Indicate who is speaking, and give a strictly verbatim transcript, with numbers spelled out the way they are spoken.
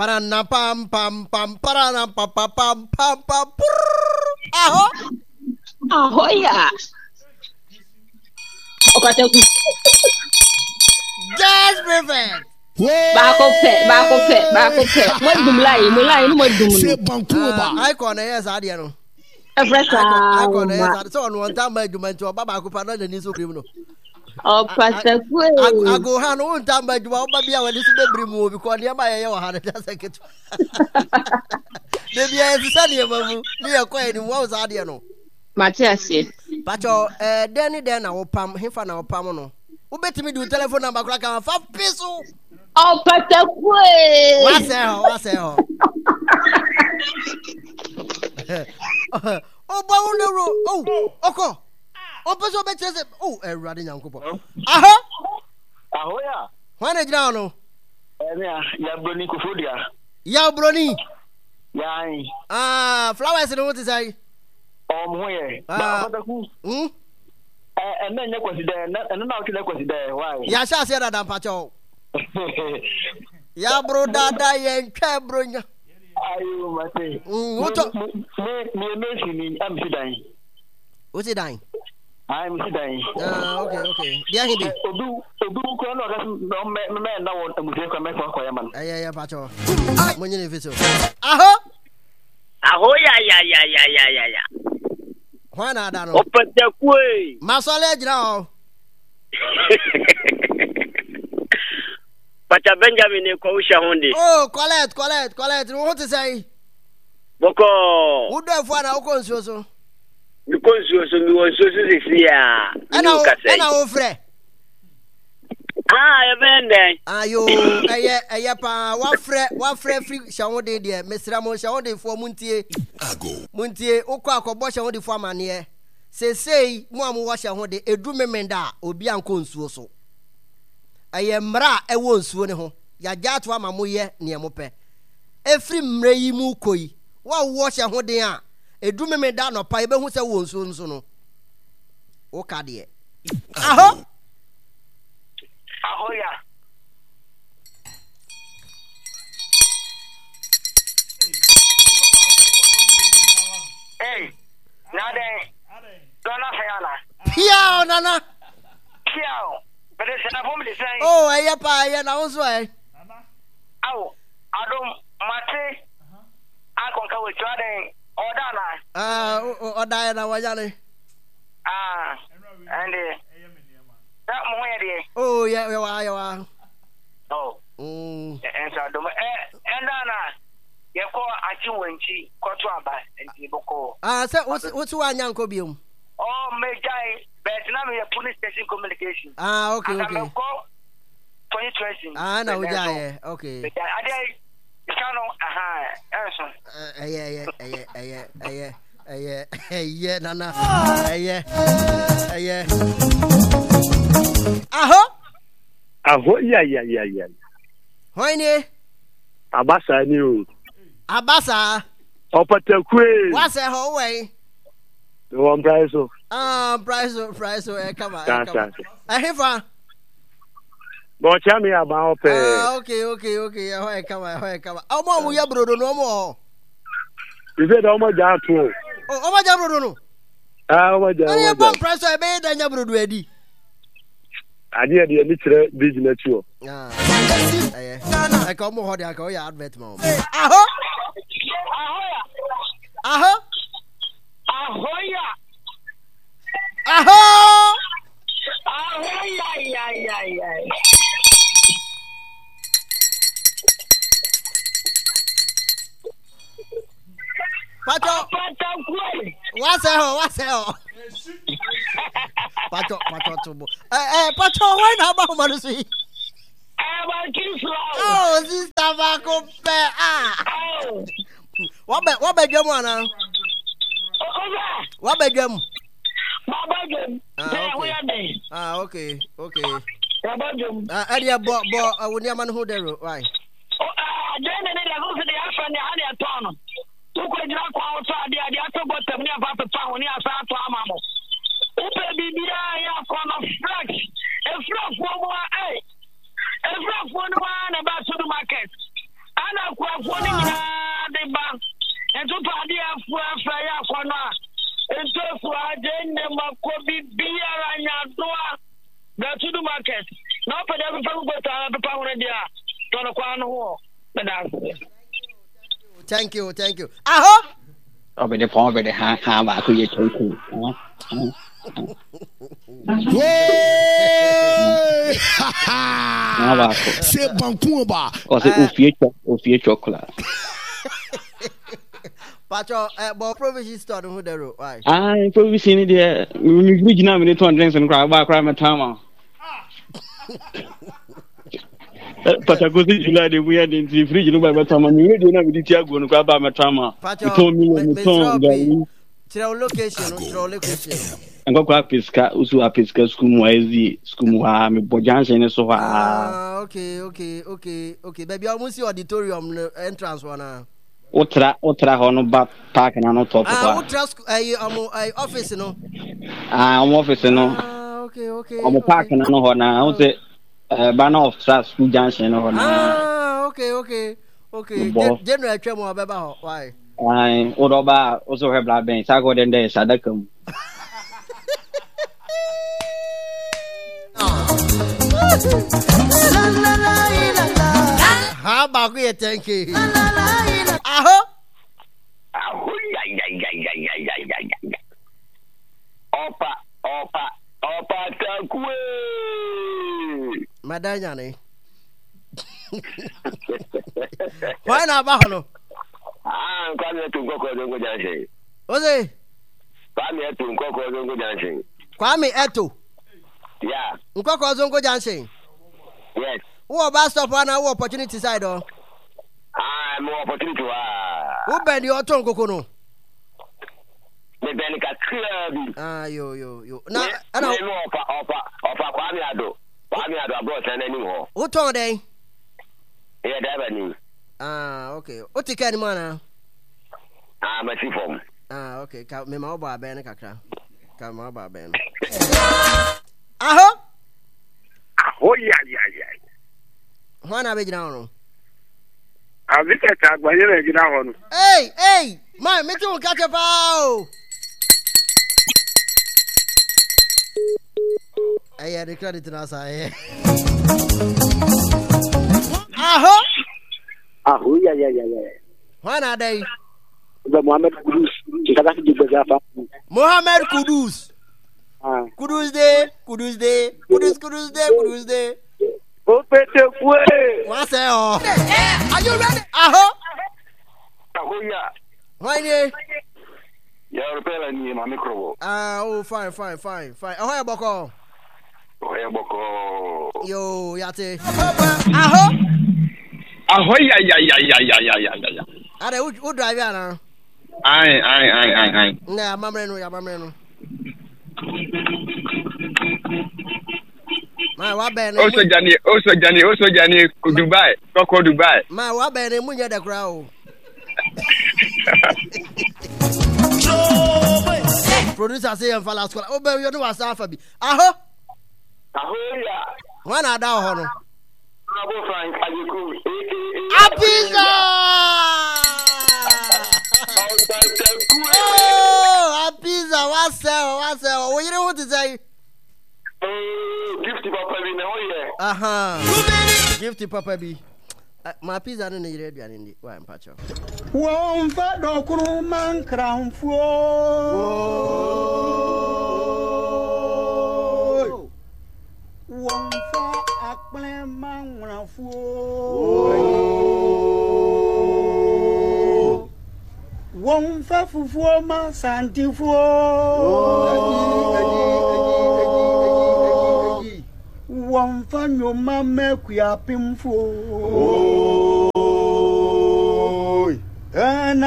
Speaker 1: Parana pam pam pam parana pam pam pam pam pam. Aho.
Speaker 2: Aho ya. Opataku.
Speaker 1: Yes, perfect.
Speaker 2: Bako pe, bako pe, bako pe. Mo dum lai, mo lai no mo dum no.
Speaker 3: Se bankuba.
Speaker 1: I call na yes ade no.
Speaker 2: Efresa.
Speaker 1: I call na yes ade. So on one time adwuma nti obaba ko pa na ni so krim no.
Speaker 2: Opataku.
Speaker 1: Ago ha no one time adwuma oba bia wani so bebri mu because ne ma ye ye wo ha na just ketu. De bia e sa ne mamu. Ne ye kwa ni wo za ade no.
Speaker 2: Matiasi.
Speaker 1: Pacho eh den den na wo pam, hefa na wo pam no. Wo betimi di telephone number kra ka five peso.
Speaker 2: Opataku.
Speaker 1: What's that? What's that? Oh, Baunero. Oh, Oko. Oh, Peso Betches. Oh, a running uncle. Aha.
Speaker 4: Ahoya.
Speaker 1: When a ground.
Speaker 4: Ya Brony Kufudia.
Speaker 1: Ya Brony.
Speaker 4: Yai.
Speaker 1: Ah, flowers and what is I?
Speaker 4: Um, where?
Speaker 1: Ah,
Speaker 4: hmm. And then you consider, and then I'll consider why.
Speaker 1: Yasha said that, Pacho. Ya bro dada yen twa bronya
Speaker 4: ayo mate
Speaker 1: woto
Speaker 4: me me me am sidan
Speaker 1: what's it dying
Speaker 4: I'm sidan
Speaker 1: ah okay okay dia hindi
Speaker 4: odu odu ko no ga no me me na won amuse ko me ko ko yaman
Speaker 1: aya ya pacho monye ne fiso aho
Speaker 5: aho ya ya ya ya ya ya ya
Speaker 1: hwana da no
Speaker 5: Opataku e
Speaker 1: masole gira o
Speaker 5: Pacha Benjamin ko usha honde.
Speaker 1: Oh, Colette, Colette, Colette. What to say?
Speaker 5: Boko.
Speaker 1: Who do for na ukonso so?
Speaker 5: Ukonso so mi wonso so sesia.
Speaker 1: Ana ana ofre.
Speaker 5: Ah, e bende.
Speaker 1: Ayo, eye eye pa wa frɛ wa frɛ free shawode de mesra mo shawode fo muntie.
Speaker 3: Ago.
Speaker 1: Muntie ukọ akọbọ shawode fo amane. Sesei mo amu wa shawode edu memenda obi anko nsuo so. Aye mra ewo nsuo ne ho ya gyato ama mo ye ne mo pe efri mra yi mu koi wa wo hye ho den a edu me me da no pa ebe hu se wo nsuo nso no o ka de aho
Speaker 4: ahoya hey nade dona hayala
Speaker 1: piao nana
Speaker 4: piao.
Speaker 1: Oh, I pa ya na unso eh.
Speaker 4: Aw, adom mate. A konka we twaden oda na.
Speaker 1: Ah, oda ya na wajale.
Speaker 4: Ah. Ande. Da mo ye de.
Speaker 1: Oh, ya ya wa ya wa.
Speaker 4: Oh.
Speaker 1: Mm.
Speaker 4: En sa dom eh enda na. Ye ko achi wanchi kwato aba enti boko.
Speaker 1: Ah, se wotu wa nyanko biom.
Speaker 4: Oh, me guy, but now we have police station communication.
Speaker 1: Ah, okay, okay.
Speaker 4: twenty twenty.
Speaker 1: Ah, na uja ye. Okay.
Speaker 4: Ade kano aha, enso.
Speaker 1: Eh eh eh eh eh eh eh eh nana. Eh eh. Aho?
Speaker 6: Aho ya ya ya ya.
Speaker 1: Hoine?
Speaker 6: Abasa ni o.
Speaker 1: Abasa.
Speaker 6: Opataku e.
Speaker 1: What's a ho way?
Speaker 6: One price of
Speaker 1: ah price of price of eh come on come on ahefa
Speaker 6: bo cha mi aba ope
Speaker 1: ah okay okay okay ya hoye come on hoye come on omo mu ya brodo no omo
Speaker 6: ife da omo ja to
Speaker 1: oh omo ja brodo no
Speaker 6: ah omo ja
Speaker 1: omo ja price of be da nya brodo adi
Speaker 6: adi adi ni kire business o
Speaker 1: ah eh eh ka omo ho dia ka o ya advert ma aho aho
Speaker 4: ahoya
Speaker 1: aho
Speaker 4: ahoya ya ya ya
Speaker 1: pacho
Speaker 4: pacho kwai
Speaker 1: what's ho what's ho pacho pacho tubo eh eh pacho why na ba ma no so yi
Speaker 4: aba kislo
Speaker 1: oh sister ba ko pe ah what be what be dwam ana what be dwam
Speaker 4: baba dwam
Speaker 1: ah okay okay
Speaker 4: baba dwam
Speaker 1: ah area bo bo woni ama no ho dero why
Speaker 4: ah den ne le go se de afa ne ha ne tono to ko jira kwa o to ade ade ato botam ne afa pa woni asa ato ama mo upe bibia ya kwa no flex e flex wo mo ai e flex wo no na ba so market ana kwa phone in the bank. And to party a fire for now. And so for a day, could be beer and your door. That's to the market. Now, for every time we go to the power in there. Don't know who.
Speaker 1: Thank you, thank you. Aho!
Speaker 3: Oh, but the phone with the hand, how I could get to
Speaker 7: Say Bankumba.
Speaker 3: Or say, oh, future, oh, future chocolate.
Speaker 1: Pacho, eh, but provision store who the road. Why?
Speaker 3: I probably seen it there. We now we need to drinks and cry about crime at time. But I go to July, the weird in the fridge, you know, by the time I'm ready, you know, with the Tiago and grab my trauma.
Speaker 1: Pacho,
Speaker 3: told me when you told me.
Speaker 1: Tell location, tell location.
Speaker 3: And go grab Pisca, Usu Pisca, Scumu, Scumu, me Bojan, so
Speaker 1: ah, okay, okay, okay, okay. Baby, I almost see auditorium entrance one now.
Speaker 3: Otra, otra, hono back park and I'm not talking
Speaker 1: about. Ah, otra, I office, no.
Speaker 3: Ah, I'm office, no.
Speaker 1: Ah, okay, okay.
Speaker 3: I'm a park and I'm not now. I say, banner of Trust School Junction.
Speaker 1: Ah, okay, okay, okay. General Tremor, Baba, why?
Speaker 3: I Odoba also have blood banks. I go then there, Sadakum.
Speaker 1: How about we thank you? Aho!
Speaker 5: Opa, opa, opa, takwe.
Speaker 1: Madanyane. Why not, Bahano?
Speaker 5: Ah, come here to Coco Zongo Junction.
Speaker 1: What's it?
Speaker 5: Come here to Coco Zongo Junction.
Speaker 1: Kwame Eto.
Speaker 5: Yeah.
Speaker 1: Coco Zongo Junction.
Speaker 5: Yes.
Speaker 1: Who about stop one hour opportunity side or?
Speaker 5: Ah, more opportunity.
Speaker 1: Who bend your tongue, Cocono?
Speaker 5: The Benica Club.
Speaker 1: Ah, yo, yo, yo. Now,
Speaker 5: I don't know of a Pamiado. Pamiado abroad and anymore.
Speaker 1: Who told they?
Speaker 5: Yeah, Devani.
Speaker 1: Ah, okay. What the kind of man?
Speaker 5: Ah, my form.
Speaker 1: Ah, okay. Come, me my bar Ben Kakra. Come, my bar Ben. Aho!
Speaker 6: Oh, yeah, yeah, yeah.
Speaker 1: One average now.
Speaker 6: I'll be at my own.
Speaker 1: Hey, hey, my metal catch a bow. I had the credit in us. I Aho!
Speaker 6: Oh, yeah, yeah, yeah, yeah.
Speaker 1: When are they?
Speaker 6: The Mohammed Kudus.
Speaker 1: Mohammed Kudus. Kudus day, Kudus day, Kudus, Kudus day, Kudus day. What's that? Are you ready? Aho!
Speaker 5: Oh, yeah.
Speaker 1: Why, yeah?
Speaker 5: You're repairing my micro.
Speaker 1: Ah, oh, fine, fine, fine, fine. Oh, hey, Boko.
Speaker 5: Oh, hey, Boko.
Speaker 1: Yo, Yate. Aho!
Speaker 8: Aho, yeah, yeah, yeah, yeah, yeah, yeah, yeah, yeah.
Speaker 1: Are they who drive you now?
Speaker 8: Aye, aye, aye, aye, aye.
Speaker 1: Nah, Mamreno, ya Mamreno. My what ben?
Speaker 8: Also, Johnny, also, Johnny, also, Johnny, Dubai, Coco Dubai.
Speaker 1: My what ben? Munya the crowd. Producer say and fala school. Oh, baby, you know what's after me. Aho!
Speaker 5: Aho, yeah.
Speaker 1: One are down, Hono.
Speaker 5: Bravo, Frank, Ajiku.
Speaker 1: Apiza! Oh, Apiza, what's that? What's that? What you know what to say?
Speaker 5: Gifty Papa B, no, yeah.
Speaker 1: Aha. Gifty Papa B. My pizza no need ready and in why I'm patch up.
Speaker 9: Won fa do kru man kran fo. Won fa akple man ran fo. Won fa fufu ma santi fo. Won fa nyoma me kua pimfo.